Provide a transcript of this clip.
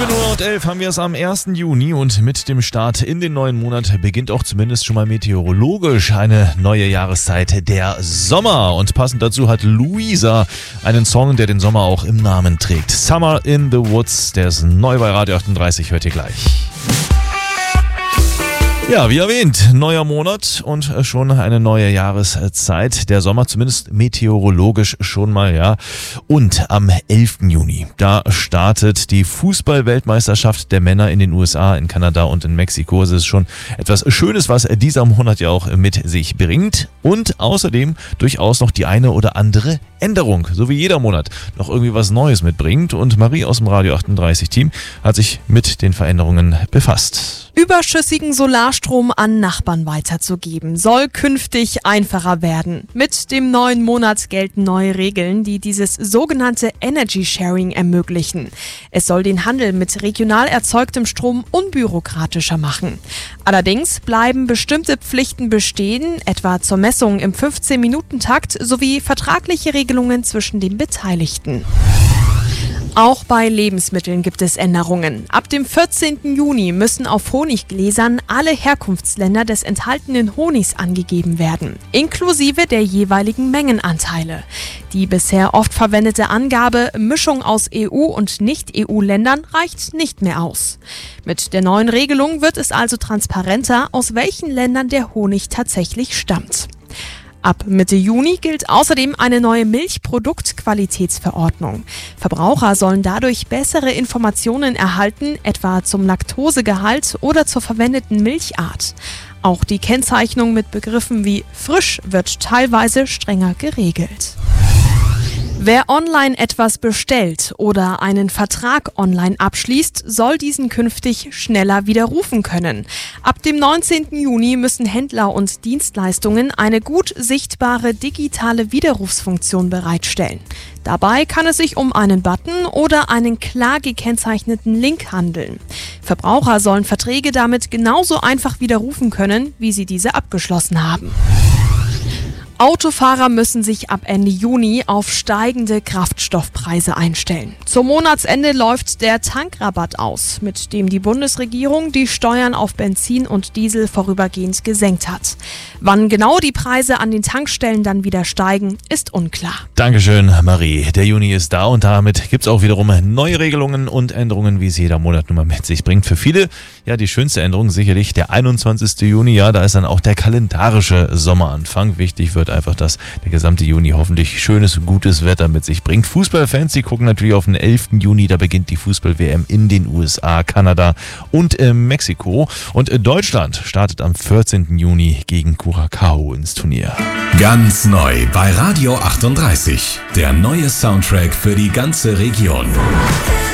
7:11 haben wir es am 1. Juni und mit dem Start in den neuen Monat beginnt auch zumindest schon mal meteorologisch eine neue Jahreszeit, der Sommer. Und passend dazu hat Luisa einen Song, der den Sommer auch im Namen trägt. Summer in the Woods, der ist neu bei Radio 38, hört ihr gleich. Ja, wie erwähnt, neuer Monat und schon eine neue Jahreszeit. Der Sommer, zumindest meteorologisch schon mal, ja. Und am 11. Juni, da startet die Fußball-Weltmeisterschaft der Männer in den USA, in Kanada und in Mexiko. Es ist schon etwas Schönes, was dieser Monat ja auch mit sich bringt. Und außerdem durchaus noch die eine oder andere Änderung, so wie jeder Monat noch irgendwie was Neues mitbringt. Und Marie aus dem Radio 38 Team hat sich mit den Veränderungen befasst. Überschüssigen Solarstrom an Nachbarn weiterzugeben, soll künftig einfacher werden. Mit dem neuen Monat gelten neue Regeln, die dieses sogenannte Energy Sharing ermöglichen. Es soll den Handel mit regional erzeugtem Strom unbürokratischer machen. Allerdings bleiben bestimmte Pflichten bestehen, etwa zur Messung im 15-Minuten-Takt sowie vertragliche Regelungen zwischen den Beteiligten. Auch bei Lebensmitteln gibt es Änderungen. Ab dem 14. Juni müssen auf Honiggläsern alle Herkunftsländer des enthaltenen Honigs angegeben werden, inklusive der jeweiligen Mengenanteile. Die bisher oft verwendete Angabe Mischung aus EU- und Nicht-EU-Ländern reicht nicht mehr aus. Mit der neuen Regelung wird es also transparenter, aus welchen Ländern der Honig tatsächlich stammt. Ab Mitte Juni gilt außerdem eine neue Milchproduktqualitätsverordnung. Verbraucher sollen dadurch bessere Informationen erhalten, etwa zum Laktosegehalt oder zur verwendeten Milchart. Auch die Kennzeichnung mit Begriffen wie frisch wird teilweise strenger geregelt. Wer online etwas bestellt oder einen Vertrag online abschließt, soll diesen künftig schneller widerrufen können. Ab dem 19. Juni müssen Händler und Dienstleistungen eine gut sichtbare digitale Widerrufsfunktion bereitstellen. Dabei kann es sich um einen Button oder einen klar gekennzeichneten Link handeln. Verbraucher sollen Verträge damit genauso einfach widerrufen können, wie sie diese abgeschlossen haben. Autofahrer müssen sich ab Ende Juni auf steigende Kraftstoffpreise einstellen. Zum Monatsende läuft der Tankrabatt aus, mit dem die Bundesregierung die Steuern auf Benzin und Diesel vorübergehend gesenkt hat. Wann genau die Preise an den Tankstellen dann wieder steigen, ist unklar. Dankeschön, Marie. Der Juni ist da und damit gibt es auch wiederum neue Regelungen und Änderungen, wie es jeder Monat nun mal mit sich bringt. Für viele, ja, die schönste Änderung sicherlich der 21. Juni. Ja, da ist dann auch der kalendarische Sommeranfang. Wichtig wird einfach, dass der gesamte Juni hoffentlich schönes, gutes Wetter mit sich bringt. Fußballfans, die gucken natürlich auf den 11. Juni, da beginnt die Fußball-WM in den USA, Kanada und Mexiko. Und Deutschland startet am 14. Juni gegen Curaçao ins Turnier. Ganz neu bei Radio 38, der neue Soundtrack für die ganze Region.